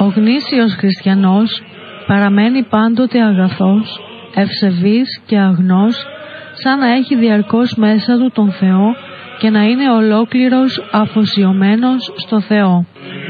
Ο γνήσιος χριστιανός παραμένει πάντοτε αγαθός, ευσεβής και αγνός, σαν να έχει διαρκώς μέσα του τον Θεό και να είναι ολόκληρος αφοσιωμένος στο Θεό.